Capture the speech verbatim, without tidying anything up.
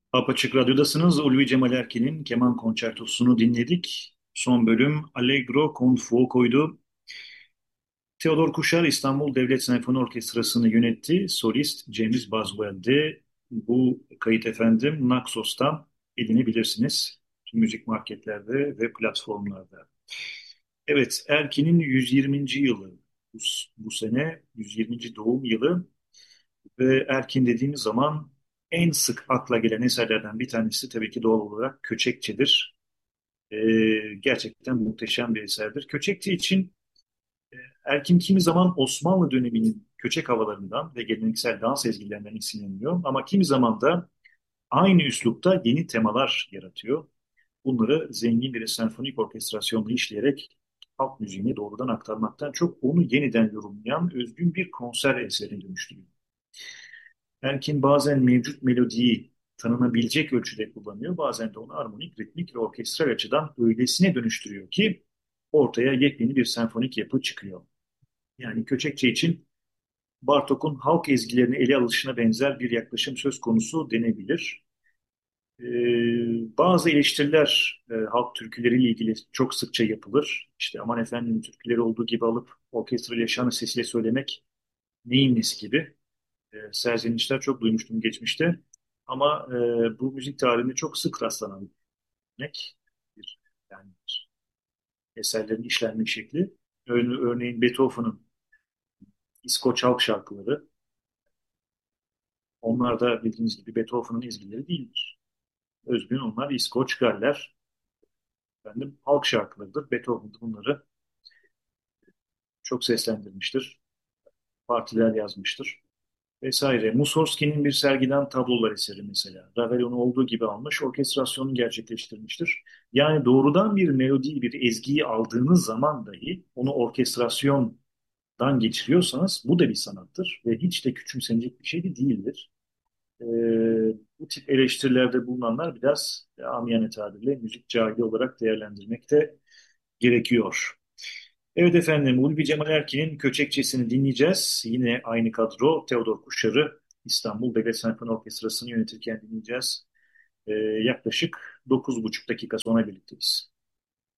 Apaçık Radyo'dasınız. Ulvi Cemal Erkin'in keman konçertosunu dinledik. Son bölüm Allegro con Fuoco'ydu. Theodor Kuşar İstanbul Devlet Senfoni Orkestrası'nı yönetti. Solist James Boswell'di. Bu kayıt efendim Naxos'tan edinebilirsiniz. Tüm müzik marketlerde ve platformlarda. Evet, Erkin'in yüz yirminci yılı bu, bu sene yüz yirminci doğum yılı ve Erkin dediğimiz zaman en sık akla gelen eserlerden bir tanesi tabii ki doğal olarak Köçekçe'dir. Ee, gerçekten muhteşem bir eserdir. Köçekçe için Erkin kimi zaman Osmanlı döneminin köçek havalarından ve geleneksel dans ezgilerinden esinleniyor. Ama kimi zaman da aynı üslupta yeni temalar yaratıyor. Bunları zengin bir senfonik orkestrasyonla işleyerek halk müziğine doğrudan aktarmaktan çok onu yeniden yorumlayan özgün bir konser eserine dönüştürüyor. Erkin bazen mevcut melodiyi tanınabilecek ölçüde kullanıyor. Bazen de onu armonik, ritmik ve orkestral açıdan öylesine dönüştürüyor ki ortaya yepyeni bir senfonik yapı çıkıyor. Yani Köçekçe için Bartók'un halk ezgilerini ele alışına benzer bir yaklaşım söz konusu denebilir. Ee, bazı eleştiriler e, halk türküleriyle ilgili çok sıkça yapılır. İşte aman efendim türküleri olduğu gibi alıp orkestral yaşamı sesiyle söylemek neyin nesi gibi e, serzenişler çok duymuştum geçmişte. Ama e, bu müzik tarihinde çok sık rastlanan bir örnek. Bir, yani bir eserlerin işlenme şekli. Örne- Örneğin Beethoven'ın İskoç halk şarkıları. Onlar da bildiğiniz gibi Beethoven'ın ezgileri değildir. Özgün onlar İskoç, Galler, efendim, halk şarkılarıdır. Beethoven bunları çok seslendirmiştir. Partiler yazmıştır. Vesaire. Mussorgsky'nin bir sergiden tablolar eseri mesela. Ravel onu olduğu gibi almış, orkestrasyonunu gerçekleştirmiştir. Yani doğrudan bir melodiyi, bir ezgiyi aldığınız zaman dahi onu orkestrasyondan geçiriyorsanız bu da bir sanattır ve hiç de küçümsenecek bir şey de değildir. Ee, Bu tip eleştirilerde bulunanlar biraz e, amiyane tabirle müzik cahili olarak değerlendirmek de gerekiyor. Evet efendim, Ulvi Cemal Erkin'in Köçekçesini dinleyeceğiz. Yine aynı kadro Teodor Kuşar'ı İstanbul Devlet Senfoni Orkestrası'nı yönetirken dinleyeceğiz. Ee, yaklaşık dokuz buçuk dakika sonra birlikteyiz.